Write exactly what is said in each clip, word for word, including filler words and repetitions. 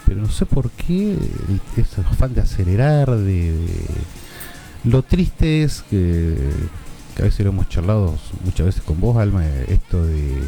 pero no sé por qué el- ese afán de acelerar, de, de- lo triste es que, que a veces lo hemos charlado muchas veces con vos, Alma, esto de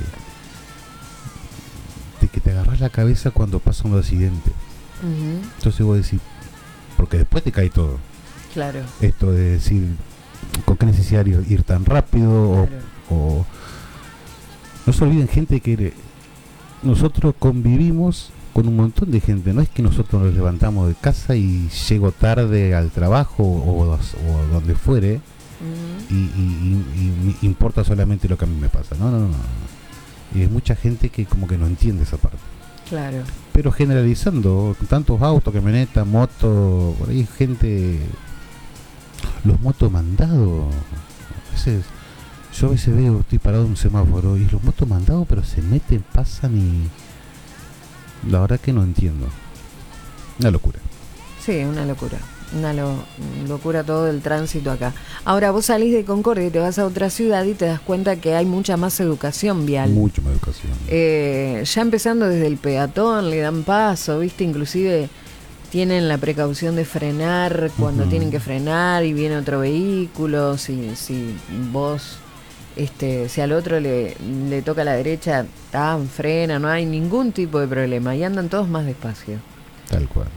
de que te agarras la cabeza cuando pasa un accidente. Ujú, Entonces vos decís, porque después te cae todo. claro, Esto de decir, ¿con qué necesidad ir, ir tan rápido? O, claro. o- no se olviden, gente, que le- nosotros convivimos con un montón de gente. No es que nosotros nos levantamos de casa y llego tarde al trabajo o, o donde fuere Ujú, y, y- y- y me importa solamente lo que a mí me pasa. No, no, no, no. Y hay mucha gente que como que no entiende esa parte. claro. Pero generalizando, tantos autos, camionetas, motos, por ahí gente, los motos mandados, a veces, yo a veces veo, estoy parado en un semáforo y los motos mandados, pero se meten, pasan y la verdad que no entiendo. Una locura. Sí, una locura. Una lo- locura todo el tránsito acá. Ahora vos salís de Concordia y te vas a otra ciudad y te das cuenta que hay mucha más educación vial. Mucho más educación. Eh, ya empezando desde el peatón, le dan paso, ¿viste? Inclusive tienen la precaución de frenar cuando Ujú. tienen que frenar y viene otro vehículo. Si, si vos, este, si al otro le, le toca a la derecha, tan frena, no hay ningún tipo de problema y andan todos más despacio. Tal cual.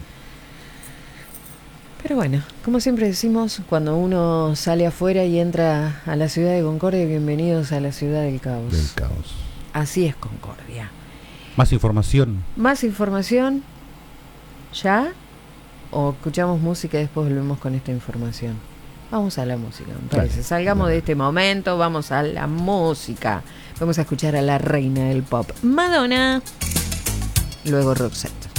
Pero bueno, como siempre decimos, cuando uno sale afuera y entra a la ciudad de Concordia, bienvenidos a la ciudad del caos. Del caos. Así es Concordia. Más información. Más información, ¿ya? ¿O escuchamos música y después volvemos con esta información? Vamos a la música, me parece. Dale, Salgamos dale. de este momento, vamos a la música. Vamos a escuchar a la reina del pop, Madonna. Luego Roxette.